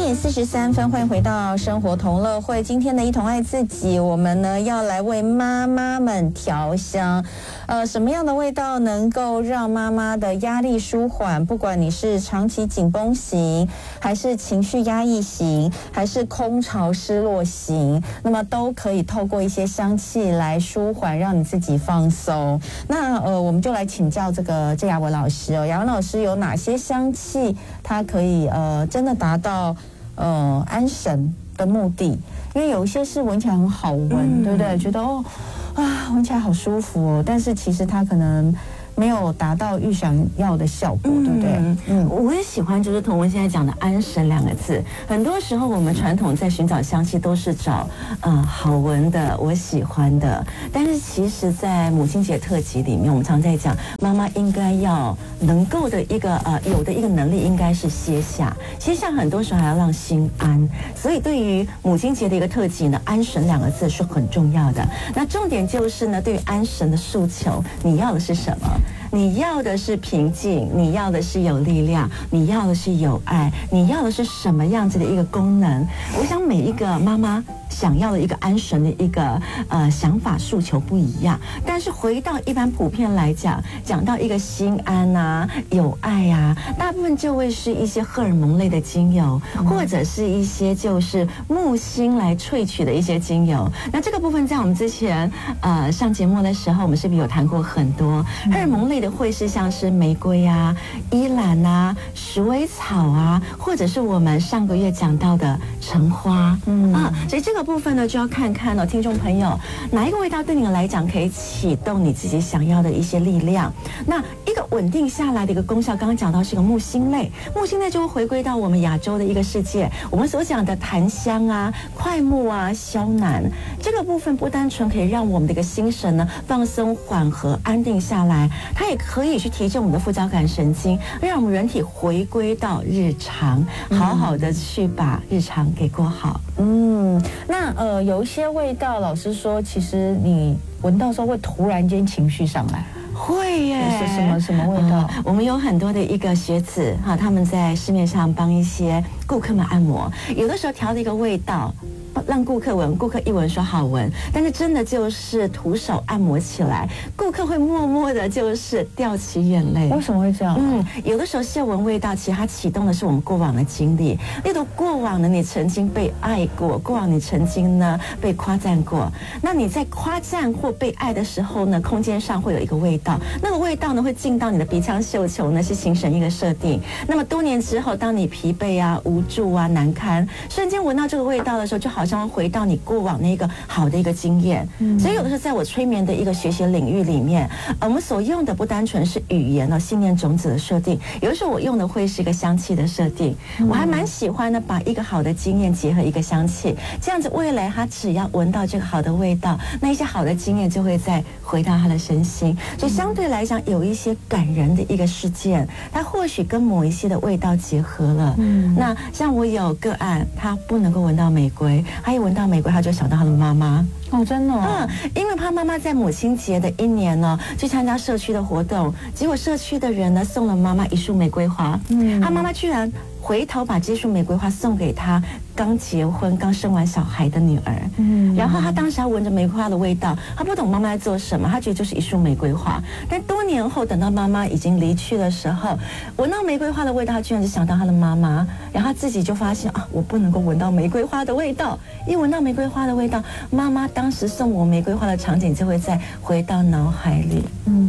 8:43，欢迎回到生活同乐会。今天的一同爱自己，我们呢要来为妈妈们调香。什么样的味道能够让妈妈的压力舒缓？不管你是长期紧绷型，还是情绪压抑型，还是空巢失落型，那么都可以透过一些香气来舒缓，让你自己放松。那我们就来请教这个郑雅文老师哦，雅文老师有哪些香气它可以真的达到安神的目的？因为有一些是闻起来很好闻，对不对？觉得闻起来好舒服哦，但是其实它可能没有达到预想要的效果，对不对？ 我也喜欢，就是童文现在讲的安神两个字。很多时候我们传统在寻找香气都是找好闻的，我喜欢的。但是其实，在母亲节特辑里面，我们常在讲，妈妈应该要能够的一个有的一个能力，应该是歇下。歇下很多时候还要让心安。所以对于母亲节的一个特辑呢，安神两个字是很重要的。那重点就是呢，对于安神的诉求，你要的是什么？你要的是平静，你要的是有力量，你要的是有爱，你要的是什么样子的一个功能？我想每一个妈妈想要的一个安神的一个想法诉求不一样，但是回到一般普遍来讲，讲到一个心安啊、有爱啊，大部分就会是一些荷尔蒙类的精油，或者是一些就是木星来萃取的一些精油。那这个部分在我们之前上节目的时候，我们是不是有谈过很多荷尔蒙类的，会是像是玫瑰啊、依兰啊、鼠尾草啊，或者是我们上个月讲到的橙花，所以这个部分呢，就要看看听众朋友哪一个味道对你来讲可以启动你自己想要的一些力量。那一个稳定下来的一个功效，刚刚讲到是一个木星类，木星类就会回归到我们亚洲的一个世界，我们所讲的檀香啊、快木啊、肖楠，这个部分不单纯可以让我们的一个心神呢放松、缓和、安定下来，它也可以去提振我们的副交感神经，让我们人体回归到日常，好好的去把日常给过好。 那有一些味道，老师说，其实你闻到的时候会突然间情绪上来。 会耶， 是什么味道？ 我们有很多的一个学子他们在市面上帮一些顾客们按摩，有的时候调了一个味道，让顾客闻，顾客一闻说好闻，但是真的就是徒手按摩起来，顾客会默默的就是掉起眼泪。 为什么会这样？ 有的时候嗅闻味道，其实它启动的是我们过往的经历，例如过往呢，你曾经被爱过，过往你曾经呢被夸赞过，那你在夸赞或被爱的时候呢，空间上会有一个味道，那个味道呢会进到你的鼻腔嗅球呢，是形成一个设定。那么多年之后，当你疲惫啊、无助啊、难堪，瞬间闻到这个味道的时候，就好像回到你过往那个好的一个经验。所以有的时候在我催眠的一个学习领域里面，我们所用的不单纯是语言信念种子的设定，有的时候我用的会是一个香气的设定。我还蛮喜欢的，把一个好的经验结合一个香气，这样子未来他只要闻到这个好的味道，那一些好的经验就会再回到他的身心。所以相对来讲，有一些感人的一个事件，它或许跟某一些的味道结合了。那像我有个案，他不能够闻到玫瑰，他一闻到玫瑰，他就想到他的妈妈。 真的因为他妈妈在母亲节的一年呢，去参加社区的活动，结果社区的人呢送了妈妈一束玫瑰花。他妈妈居然回头把这束玫瑰花送给他刚结婚、刚生完小孩的女儿。然后他当时还闻着玫瑰花的味道，他不懂妈妈在做什么，他觉得就是一束玫瑰花。但多年后，等到妈妈已经离去的时候，闻到玫瑰花的味道，他居然就想到他的妈妈，然后他自己就发现我不能够闻到玫瑰花的味道。一闻到玫瑰花的味道，妈妈当时送我玫瑰花的场景就会再回到脑海里。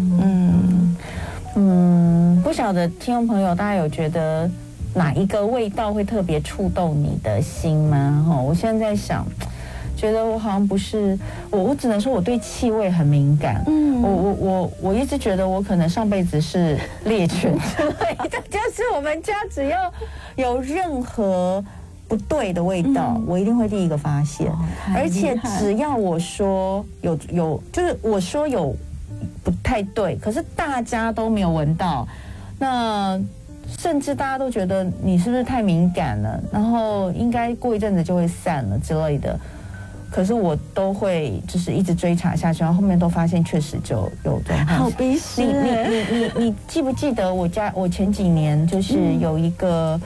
不晓得听众朋友大家有觉得哪一个味道会特别触动你的心吗？我现在在想，觉得我好像不是我只能说我对气味很敏感。我一直觉得我可能上辈子是猎犬之类的，就是我们家只要有任何不对的味道，我一定会第一个发现。而且只要我说有，就是我说有不太对，可是大家都没有闻到，那甚至大家都觉得你是不是太敏感了，然后应该过一阵子就会散了之类的。可是我都会就是一直追查下去，然后后面都发现确实就有状况。 好悲伤。 你记不记得我前几年就是有一个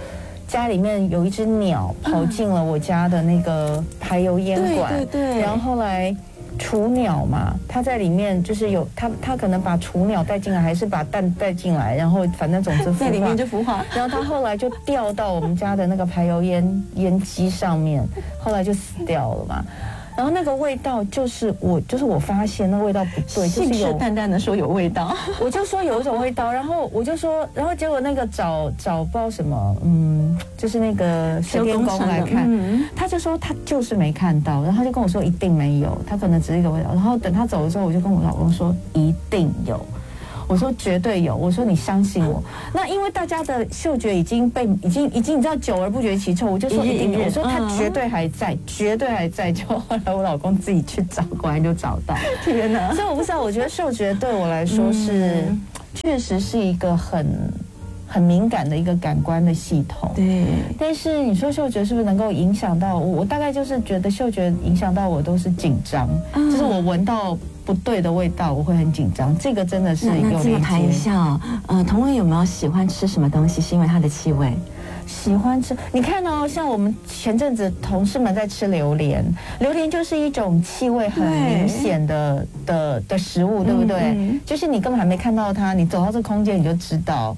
家里面有一只鸟跑进了我家的那个排油烟管， 对， 然后后来雏鸟嘛，它在里面就是有它可能把雏鸟带进来，还是把蛋带进来，然后反正总之在里面就孵化， 然后它后来就掉到我们家的那个排油烟机上面，后来就死掉了嘛。然后那个味道就是我发现那味道不对，就是信誓旦旦的说有味道， 我就说有一种味道，然后我就说，然后结果那个找不知道什么，就是那个水电工来看，他就说他就是没看到，然后他就跟我说一定没有，他可能只是一个味道。然后等他走的时候，我就跟我老公说一定有。我说绝对有，我说你相信我。那因为大家的嗅觉已经你知道久而不绝其臭，我就说一定有，我说他绝对还在，绝对还在。就后来我老公自己去找，果然就找到。 天哪！ 所以我不知道，我觉得嗅觉对我来说是确实是一个很敏感的一个感官的系统。 对， 但是你说嗅觉是不是能够影响到我？大概就是觉得嗅觉影响到我都是紧张，就是我闻到不对的味道，我会很紧张。这个真的是有连接。 那这么谈一下童文有没有喜欢吃什么东西？是因为它的气味？ 喜欢吃，你看哦，像我们前阵子同事们在吃榴莲，榴莲就是一种气味很明显的食物，对不对？就是你根本还没看到它，你走到这空间你就知道。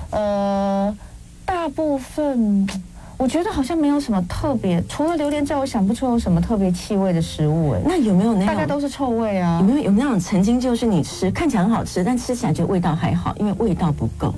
大部分我觉得好像没有什么特别，除了榴莲之外，我想不出有什么特别气味的食物。 那有没有那种大概都是臭味啊？ 有那种曾经就是你吃看起来很好吃，但吃起来觉得味道还好，因为味道不够？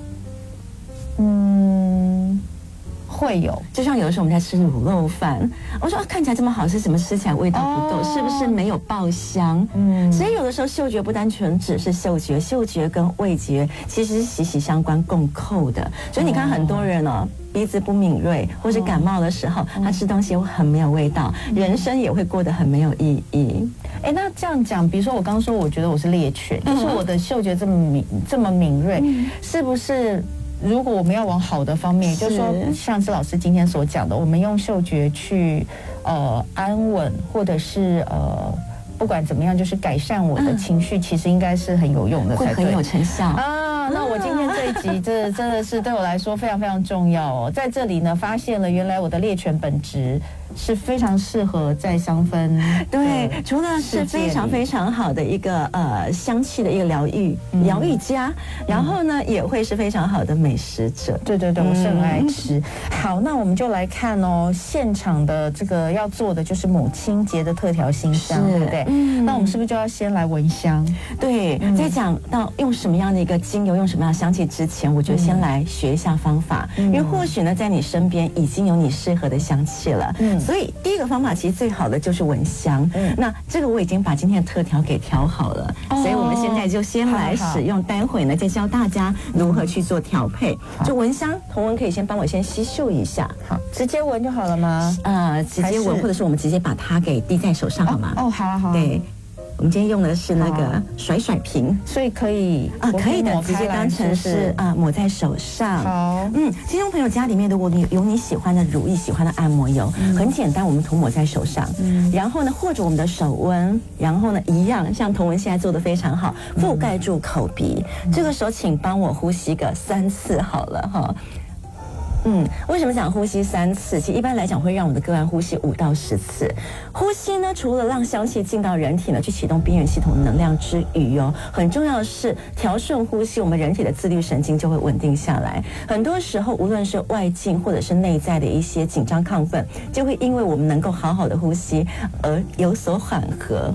会有， 就像有的时候我们在吃卤肉饭，我说看起来这么好吃，怎么吃起来味道不够？是不是没有爆香？所以有的时候嗅觉不单纯只是嗅觉，嗅觉跟味觉其实是息息相关、共扣的。所以你看很多人鼻子不敏锐，或是感冒的时候，他吃东西会很没有味道，人生也会过得很没有意义。 那这样讲，比如说我刚刚说，我觉得我是猎犬，就是我的嗅觉这么敏锐，是不是？如果我们要往好的方面，就是说像是老师今天所讲的，我们用嗅觉去安稳，或者是不管怎么样，就是改善我的情绪，其实应该是很有用的才对， 会很有成效啊。那我今天这一集，这真的是对我来说非常非常重要哦。在这里呢，发现了原来我的猎犬本质是非常适合在香氛， 对，除了是非常非常好的一个香气的一个疗愈家，然后呢也会是非常好的美食者。 对，我是很爱吃。好，那我们就来看哦，现场的这个要做的就是母亲节的特调新香，对不对？那我们是不是就要先来闻香？ 对，在讲到用什么样的一个精油，用什么样的香气之前，我觉得先来学一下方法，因为或许呢，在你身边已经有你适合的香气了。所以第一个方法其实最好的就是闻香。那这个我已经把今天的特调给调好了，所以我们现在就先来使用，待会呢再教大家如何去做调配。就闻香，童文可以先帮我先吸嗅一下。 好，直接闻就好了吗？ 直接闻，或者是我们直接把它给滴在手上，好吗？ 好啊。 对。我们今天用的是那个甩瓶， 所以可以可以的，直接当成是抹在手上。 好， 听众朋友家里面如果你有你喜欢的乳液、喜欢的按摩油，很简单，我们涂抹在手上。然后呢，或者我们的手温，然后呢，一样像童文现在做的非常好，覆盖住口鼻。这个时候，请帮我呼吸个3次好了哈。为什么讲呼吸3次？其实一般来讲会让我们的个案呼吸5到10次。呼吸呢，除了让香气进到人体呢，去启动边缘系统的能量之余很重要的是调顺呼吸，我们人体的自律神经就会稳定下来。很多时候，无论是外境或者是内在的一些紧张亢奋，就会因为我们能够好好的呼吸而有所缓和。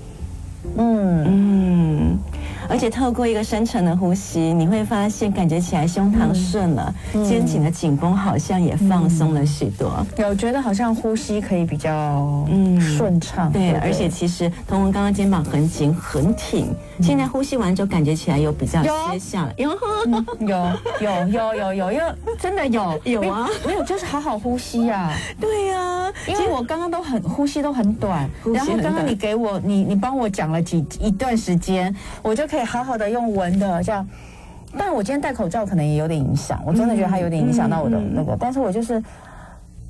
而且透过一个深层的呼吸，你会发现感觉起来胸膛顺了，肩颈的紧绷好像也放松了许多。 有觉得好像呼吸可以比较顺畅。 对，而且其实童文刚刚肩膀很紧很挺，现在呼吸完之后感觉起来有比较歇下来。有， 真的有啊， 没有就是好好呼吸啊。 对呀， 因为我刚刚呼吸都很短，然后刚刚你给我你帮我讲了一段时间，我就可以好好的用闻的这样。但我今天戴口罩可能也有点影响，我真的觉得它有点影响到我的那个，但是我就是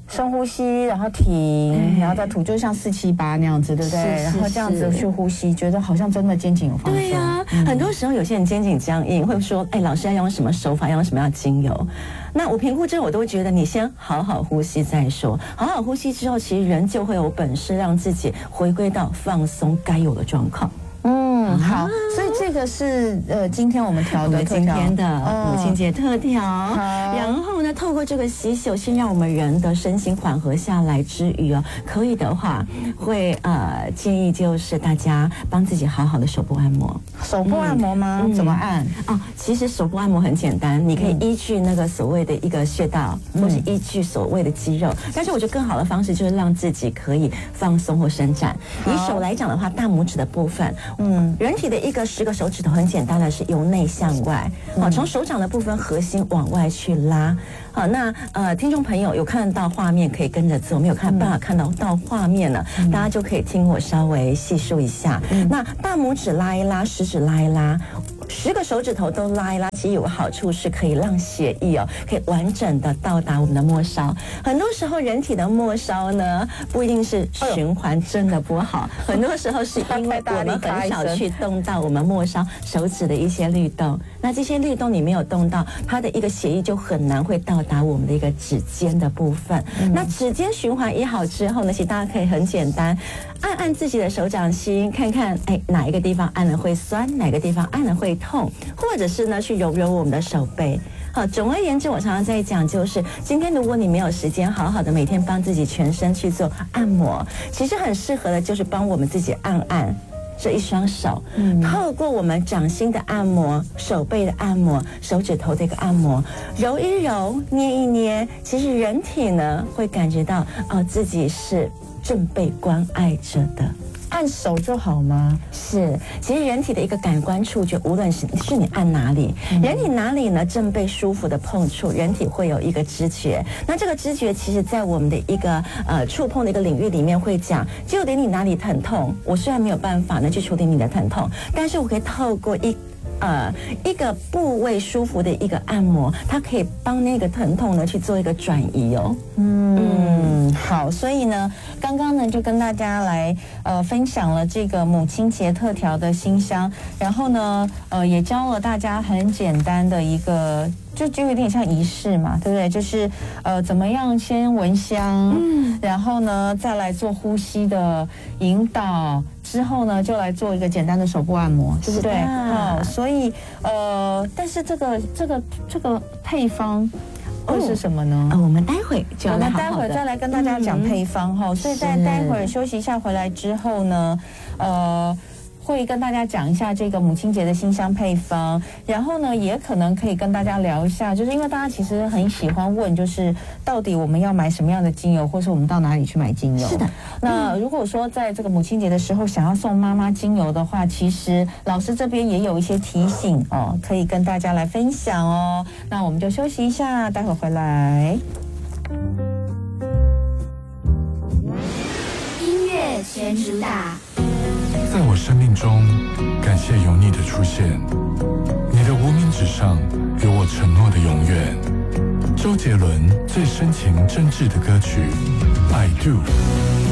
深呼吸，然后停，然后再吐，就像478那样子，对不对？然后这样子去呼吸，觉得好像真的肩颈有放松。 对呀，很多时候有些人肩颈僵硬，会说，哎，老师要用什么手法，要用什么样的精油？那我评估之后，我都会觉得你先好好呼吸再说。好好呼吸之后，其实人就会有本事让自己回归到放松该有的状况。 好，所以这个是今天我们调的今天的母亲节特调。然后呢，透过这个洗手，先让我们人的身心缓和下来之余哦，可以的话，会建议就是大家帮自己好好的手部按摩。 手部按摩吗？怎么按？ 其实手部按摩很简单，你可以依据那个所谓的一个穴道，或是依据所谓的肌肉。但是我觉得更好的方式就是让自己可以放松或伸展。以手来讲的话，大拇指的部分，人体的一个10个手指头很简单的是由内向外，从手掌的部分核心往外去拉。好，那听众朋友有看到画面可以跟着做，没有办法看到画面呢，大家就可以听我稍微细述一下。那大拇指拉一拉，食指拉一拉。10个手指头都拉一拉，其实有个好处是可以让血液可以完整的到达我们的末梢。很多时候人体的末梢呢，不一定是循环真的不好，很多时候是因为我们很少去动到我们末梢手指的一些律动。那这些律动你没有动到，它的一个血液就很难会到达我们的一个指尖的部分。那指尖循环一好之后呢，其实大家可以很简单按按自己的手掌心，看看哪一个地方按了会酸，哪个地方按了会痛，或者是呢去揉揉我们的手背。好，总而言之，我常常在讲，就是今天如果你没有时间好好的每天帮自己全身去做按摩，其实很适合的就是帮我们自己按按这一双手，透过我们掌心的按摩、手背的按摩、手指头的一个按摩，揉一揉、捏一捏，其实人体呢会感觉到自己是正被关爱着的。 按手就好吗？ 是，其实人体的一个感官触觉，无论是你按哪里，人体哪里呢正被舒服的碰触，人体会有一个知觉。那这个知觉，其实在我们的一个触碰的一个领域里面会讲，就连你哪里疼痛，我虽然没有办法呢去处理你的疼痛，但是我可以透过一个部位舒服的一个按摩，它可以帮那个疼痛呢去做一个转移哦。 好，所以呢，刚刚呢就跟大家来分享了这个母亲节特调的馨香，然后呢也教了大家很简单的一个。就有点像仪式嘛，对不对？就是怎么样先闻香，然后呢再来做呼吸的引导，之后呢就来做一个简单的手部按摩，对不对？好，所以但是这个配方会是什么呢？ 我们待会就要来好好的， 我们待会再来跟大家讲配方哈。所以在待会休息一下回来之后呢，会跟大家讲一下这个母亲节的馨香配方，然后呢，也可能可以跟大家聊一下，就是因为大家其实很喜欢问，就是到底我们要买什么样的精油，或是我们到哪里去买精油？ 是的。 那如果说在这个母亲节的时候想要送妈妈精油的话，其实老师这边也有一些提醒哦，可以跟大家来分享哦。那我们就休息一下，待会回来。 音乐全主打。 在我生命中，感谢有你的出现。你的无名指上有我承诺的永远。周杰伦最深情真挚的歌曲《I Do》。